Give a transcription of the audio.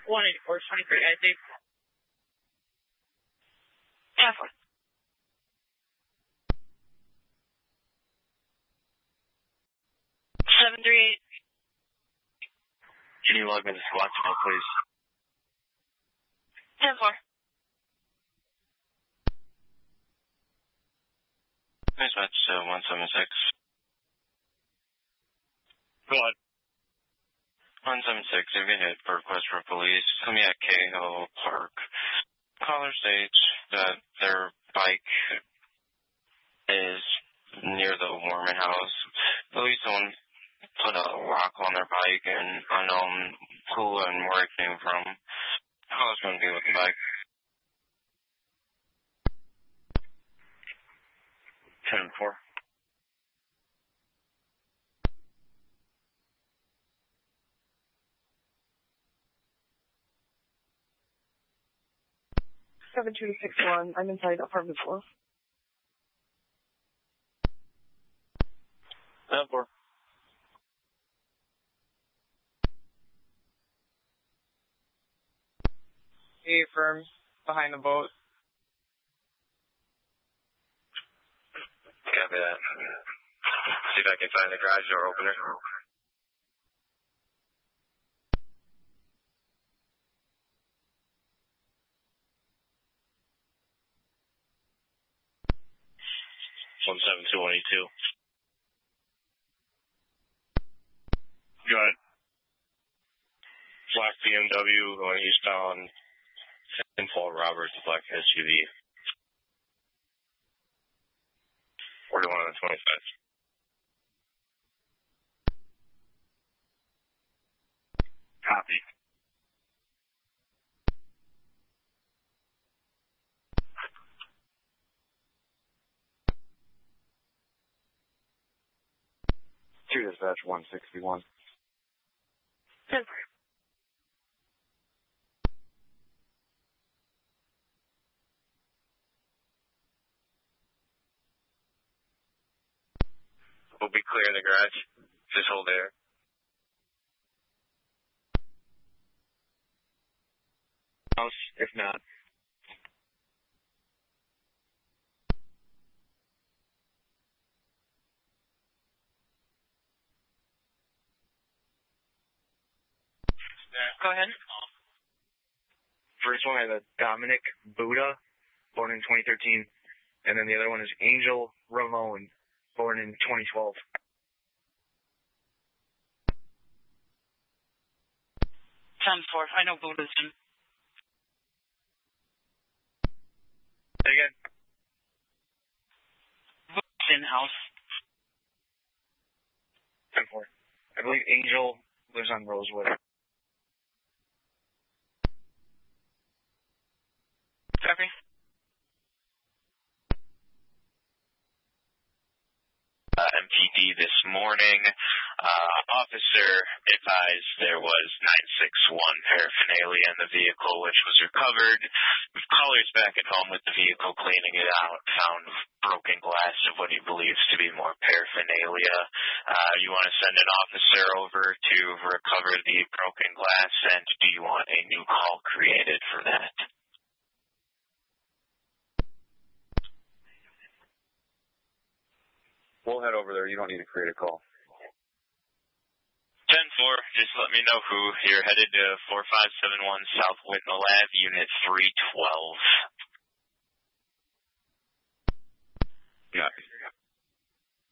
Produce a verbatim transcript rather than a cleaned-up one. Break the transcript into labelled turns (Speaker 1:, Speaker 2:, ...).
Speaker 1: one eighty-four twenty-three, I think. ten four. seven three eight.
Speaker 2: Can you log me to squad call, please?
Speaker 1: ten four.
Speaker 2: Dispatch uh, one seven six.
Speaker 3: Go on.
Speaker 2: one seven six, you've been hit for request for police. Coming at Cahill Park. Caller states that their bike is near the Mormon house. Believe someone put a rock on their bike and unknown who and where it came from. Caller's going to be with the bike.
Speaker 3: ten four.
Speaker 4: seven two six one. I'm inside apartment four.
Speaker 3: ten four.
Speaker 5: Hey, firm behind the boat.
Speaker 2: Copy that. See if I can find the garage door opener.
Speaker 3: one seven two one eight two. Go ahead. Black B M W going eastbound. ten Paul Roberts, black S U V. forty-one on twenty-five. Copy.
Speaker 6: Two dispatch one sixty-one.
Speaker 1: ten four.
Speaker 2: We'll be clear in the garage. Just hold there.
Speaker 3: House, if not.
Speaker 1: Go ahead.
Speaker 5: First one is a Dominic Buddha, born in twenty thirteen. And then the other one is Angel Ramon, born in twenty twelve.
Speaker 1: ten four. I know Buddha's in.
Speaker 5: Say again.
Speaker 1: Buddha's in house.
Speaker 5: ten four. I believe Angel lives on Rosewood.
Speaker 1: Copy.
Speaker 2: Uh, M P D this morning. Uh, officer advised there was nine six one paraphernalia in the vehicle, which was recovered. Callers back at home with the vehicle cleaning it out found broken glass of what he believes to be more paraphernalia. Uh, you want to send an officer over to recover the broken glass, and do you want a new call created for that?
Speaker 6: We'll head over there. You don't need to create a call.
Speaker 2: ten four, just let me know who. You're headed to four five seven one South Whitnall Ave, Unit three twelve.